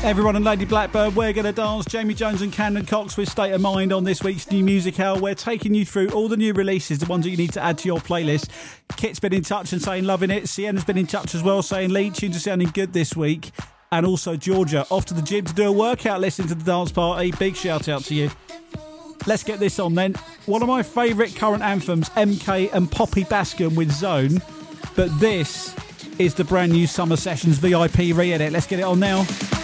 Everyone and Lady Blackbird, we're going to dance. Jamie Jones and Camden Cox with State of Mind on this week's New Music Hour. We're taking you through all the new releases, the ones that you need to add to your playlist. Kit's been in touch and saying loving it. Sienna's been in touch as well, saying Lee, tunes are sounding good this week. And also Georgia, off to the gym to do a workout, listening to the dance party. Big shout out to you. Let's get this on then. One of my favourite current anthems, MK and Poppy Bascom with Zone. But this is the brand new Summer Sessions VIP re-edit. Let's get it on now.